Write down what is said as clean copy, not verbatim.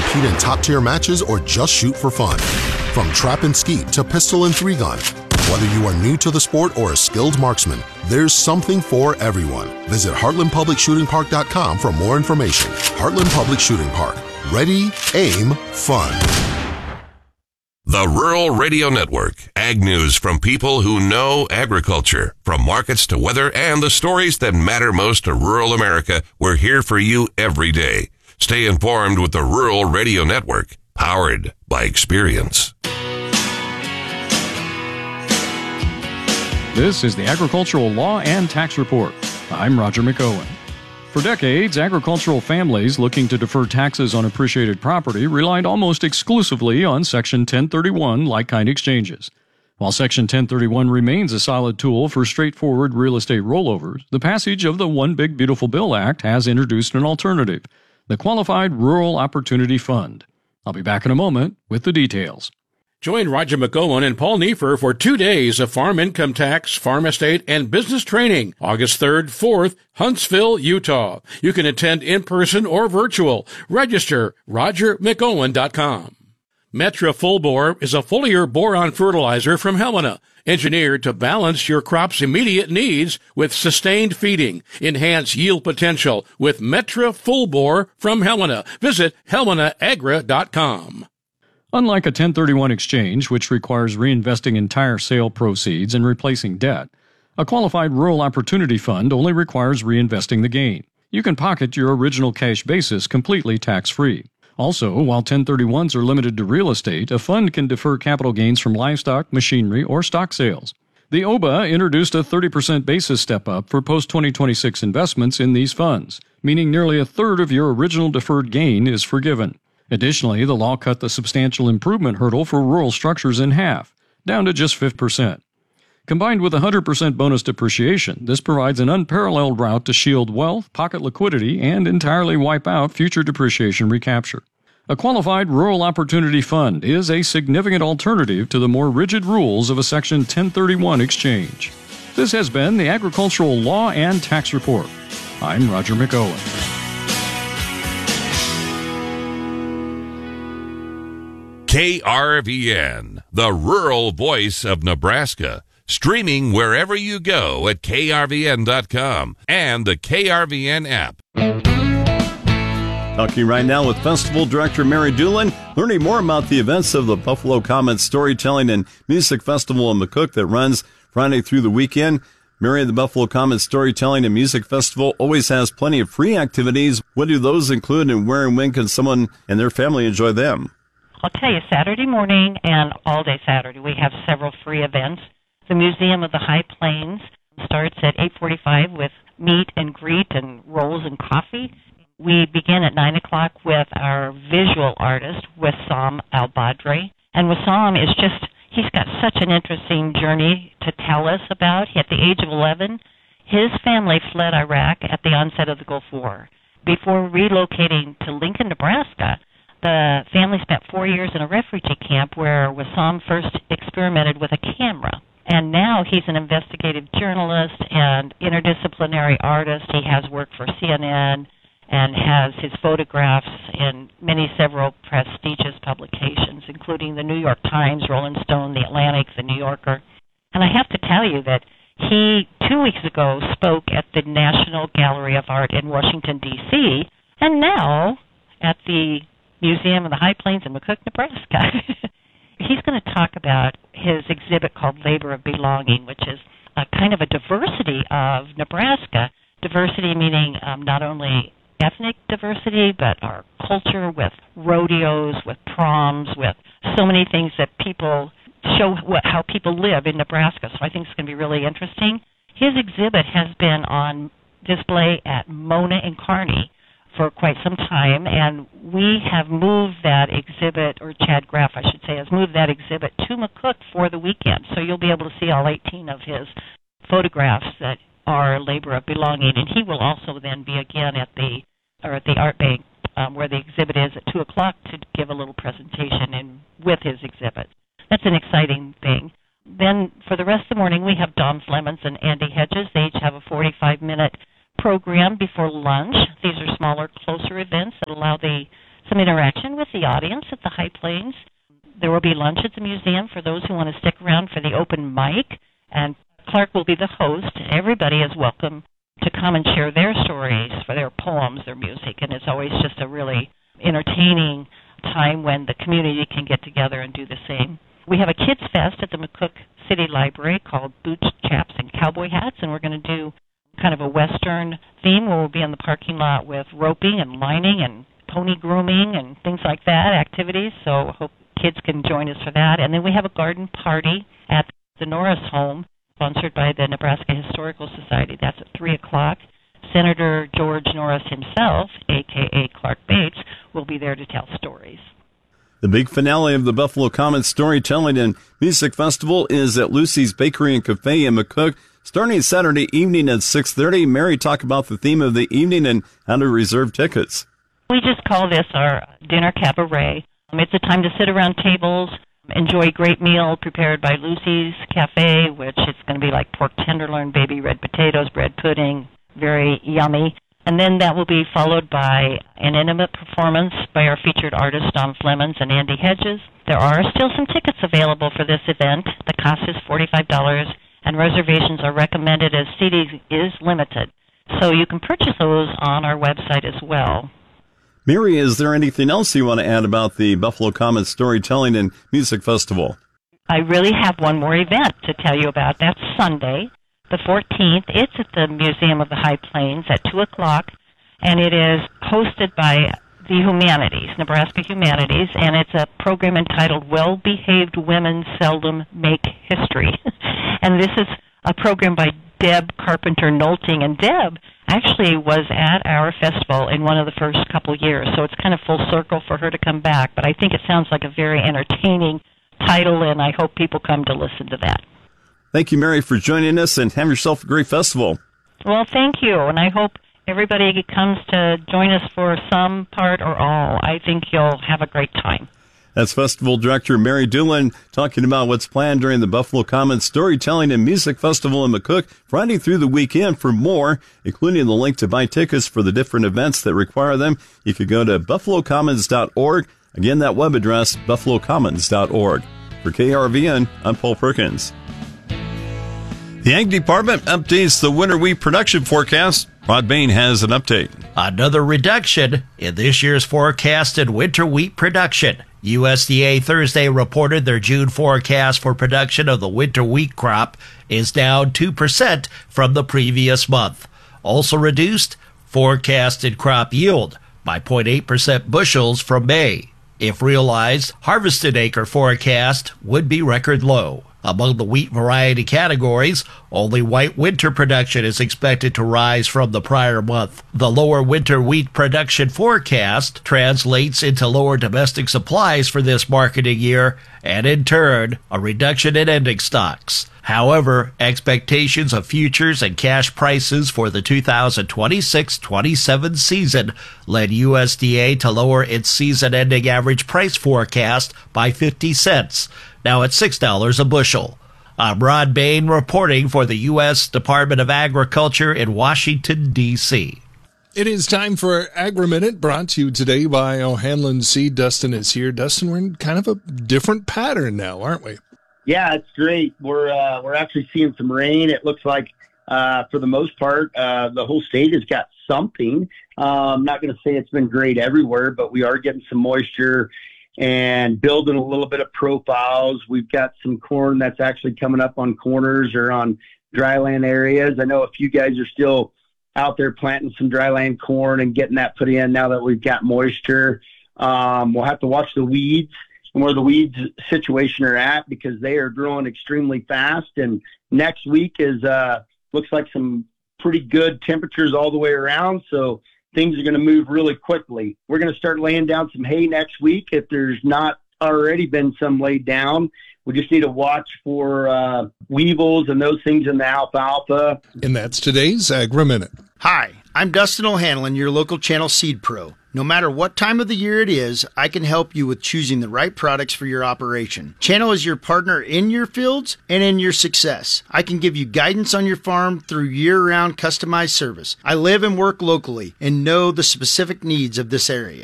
compete in top-tier matches or just shoot for fun. From trap and skeet to pistol and three-gun, whether you are new to the sport or a skilled marksman, there's something for everyone. Visit HeartlandPublicShootingPark.com for more information. Heartland Public Shooting Park. Ready, aim, fun. The Rural Radio Network. Ag news from people who know agriculture. From markets to weather and the stories that matter most to rural America, we're here for you every day. Stay informed with the Rural Radio Network, powered by experience. This is the Agricultural Law and Tax Report. I'm Roger McOwen. For decades, agricultural families looking to defer taxes on appreciated property relied almost exclusively on Section 1031 like-kind exchanges. While Section 1031 remains a solid tool for straightforward real estate rollovers, the passage of the One Big Beautiful Bill Act has introduced an alternative, the Qualified Rural Opportunity Fund. I'll be back in a moment with the details. Join Roger McOwen and Paul Neiffer for 2 days of farm income tax, farm estate, and business training, August 3rd, 4th, Huntsville, Utah. You can attend in person or virtual. Register RogerMcOwen.com. Metra Full Bore is a foliar boron fertilizer from Helena, engineered to balance your crop's immediate needs with sustained feeding. Enhance yield potential with Metra Full Bore from Helena. Visit HelenaAgra.com. Unlike a 1031 exchange, which requires reinvesting entire sale proceeds and replacing debt, a Qualified Rural Opportunity Fund only requires reinvesting the gain. You can pocket your original cash basis completely tax-free. Also, while 1031s are limited to real estate, a fund can defer capital gains from livestock, machinery, or stock sales. The OBA introduced a 30% basis step-up for post-2026 investments in these funds, meaning nearly a third of your original deferred gain is forgiven. Additionally, the law cut the substantial improvement hurdle for rural structures in half, down to just 5%. Combined with 100% bonus depreciation, this provides an unparalleled route to shield wealth, pocket liquidity, and entirely wipe out future depreciation recapture. A Qualified Rural Opportunity Fund is a significant alternative to the more rigid rules of a Section 1031 exchange. This has been the Agricultural Law and Tax Report. I'm Roger McOwen. KRVN, the rural voice of Nebraska. Streaming wherever you go at krvn.com and the KRVN app. Talking right now with Festival Director Mary Doolin, learning more about the events of the Buffalo Comet Storytelling and Music Festival in McCook that runs Friday through the weekend. Mary, the Buffalo Comet Storytelling and Music Festival always has plenty of free activities. What do those include, and where and when can someone and their family enjoy them? I'll tell you, Saturday morning and all day Saturday, we have several free events. The Museum of the High Plains starts at 8:45 with meet and greet and rolls and coffee. We begin at 9 o'clock with our visual artist, Wissam Al-Badri. And Wissam is he's got such an interesting journey to tell us about. At the age of 11, his family fled Iraq at the onset of the Gulf War. Before relocating to Lincoln, Nebraska, the family spent 4 years in a refugee camp where Wissam first experimented with a camera. And now he's an investigative journalist and interdisciplinary artist. He has worked for CNN and has his photographs in several prestigious publications, including the New York Times, Rolling Stone, The Atlantic, The New Yorker. And I have to tell you that he, 2 weeks ago, spoke at the National Gallery of Art in Washington, D.C., and now at the Museum of the High Plains in McCook, Nebraska. He's going to talk about his exhibit called Labor of Belonging, which is a kind of a diversity of Nebraska. Diversity meaning not only ethnic diversity, but our culture with rodeos, with proms, with so many things that people show how people live in Nebraska. So I think it's going to be really interesting. His exhibit has been on display at Mona and Kearney for quite some time, and we have moved that exhibit, or Chad Graff, I should say, has moved that exhibit to McCook for the weekend. So you'll be able to see all 18 of his photographs that are Labor of Belonging, and he will also then be again at the Art Bank where the exhibit is at 2 o'clock to give a little presentation with his exhibit. That's an exciting thing. Then for the rest of the morning, we have Dom Flemons and Andy Hedges. They each have a 45-minute program before lunch. These are smaller, closer events that allow the some interaction with the audience at the High Plains. There will be lunch at the museum for those who want to stick around for the open mic, and Clark will be the host. Everybody is welcome to come and share their stories, for their poems, their music, and it's always just a really entertaining time when the community can get together and do the same. We have a kids fest at the McCook City Library called Boots, Chaps, and Cowboy Hats, and we're going to do kind of a Western theme where we'll be in the parking lot with roping and lining and pony grooming and things like that, activities, so I hope kids can join us for that. And then we have a garden party at the Norris home, sponsored by the Nebraska Historical Society. That's at 3 o'clock. Senator George Norris himself, a.k.a. Clark Bates, will be there to tell stories. The big finale of the Buffalo Common Storytelling and Music Festival is at Lucy's Bakery and Cafe in McCook, starting Saturday evening at 6:30. Mary, talk about the theme of the evening and how to reserve tickets. We just call this our dinner cabaret. It's a time to sit around tables, enjoy a great meal prepared by Lucy's Cafe, which is going to be like pork tenderloin, baby red potatoes, bread pudding, very yummy. And then that will be followed by an intimate performance by our featured artists, Don Flemons and Andy Hedges. There are still some tickets available for this event. The cost is $45, and reservations are recommended as seating is limited. So you can purchase those on our website as well. Mary, is there anything else you want to add about the Buffalo Common Storytelling and Music Festival? I really have one more event to tell you about. That's Sunday, the 14th. It's at the Museum of the High Plains at 2 o'clock, and it is hosted by the Humanities, Nebraska Humanities, and it's a program entitled Well-Behaved Women Seldom Make History. And this is a program by Deb Carpenter-Nolting, and Deb actually was at our festival in one of the first couple years, so it's kind of full circle for her to come back, but I think it sounds like a very entertaining title, and I hope people come to listen to that. Thank you, Mary, for joining us, and have yourself a great festival. Well, thank you, and I hope everybody comes to join us for some part or all. I think you'll have a great time. That's Festival Director Mary Doolin talking about what's planned during the Buffalo Common Storytelling and Music Festival in McCook Friday through the weekend. For more, including the link to buy tickets for the different events that require them, you could go to buffalocommons.org. Again, that web address, buffalocommons.org. For KRVN, I'm Paul Perkins. The Ag Department updates the winter wheat production forecast. Rod Bain has an update. Another reduction in this year's forecasted winter wheat production. USDA Thursday reported their June forecast for production of the winter wheat crop is down 2% from the previous month. Also reduced, forecasted crop yield by 0.8% bushels from May. If realized, harvested acre forecast would be record low. Among the wheat variety categories, only white winter production is expected to rise from the prior month. The lower winter wheat production forecast translates into lower domestic supplies for this marketing year, and in turn, a reduction in ending stocks. However, expectations of futures and cash prices for the 2026-27 season led USDA to lower its season-ending average price forecast by 50 cents, now at $6 a bushel. I'm Rod Bain reporting for the U.S. Department of Agriculture in Washington, D.C. It is time for Agri-Minute, brought to you today by O'Hanlon Seed. Dustin is here. Dustin, we're in kind of a different pattern now, aren't we? Yeah, it's great. We're actually seeing some rain. It looks like, for the most part, the whole state has got something. I'm not going to say it's been great everywhere, but we are getting some moisture and building a little bit of profiles. We've got some corn that's actually coming up on corners or on dryland areas. I know a few guys are still out there planting some dryland corn and getting that put in now that we've got moisture. We'll have to watch the weeds and where the weeds situation are at, because they are growing extremely fast. And next week is looks like some pretty good temperatures all the way around, so things are going to move really quickly. We're going to start laying down some hay next week if there's not already been some laid down. We just need to watch for weevils and those things in the alfalfa. And that's today's Agri-Minute. Hi, I'm Dustin O'Hanlon, your local Channel Seed Pro. No matter what time of the year it is, I can help you with choosing the right products for your operation. Channel is your partner in your fields and in your success. I can give you guidance on your farm through year-round customized service. I live and work locally and know the specific needs of this area.